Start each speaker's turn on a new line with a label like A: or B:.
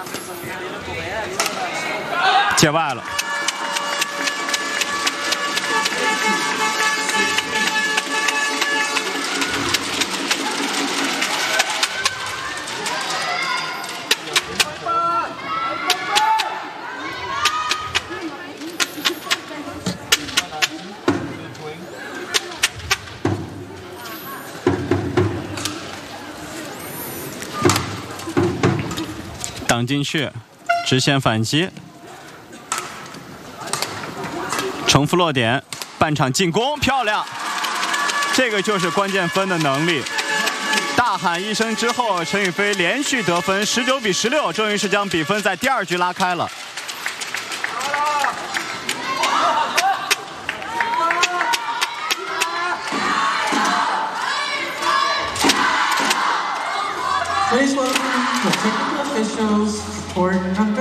A: 界外了。挡进去，直线反击，重复落点，半场进攻漂亮，这个就是关键分的能力。大喊一声之后，陈雨菲连续得分，19比16，终于是将比分在第2局拉开了。
B: Please welcome the technical officials for number